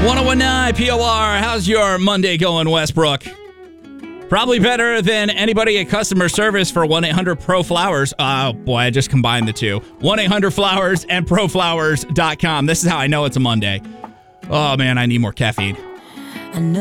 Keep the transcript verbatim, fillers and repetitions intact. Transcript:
one oh one nine P O R, how's your Monday going, Westbrook? Probably better than anybody at customer service for one eight hundred pro flowers. Oh, boy, I just combined the two. one eight hundred flowers and pro flowers dot com. This is how I know it's a Monday. Oh, man, I need more caffeine.